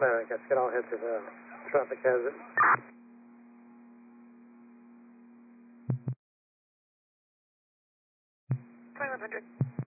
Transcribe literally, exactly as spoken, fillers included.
I guess get all head to the traffic hazard. twenty-one hundred.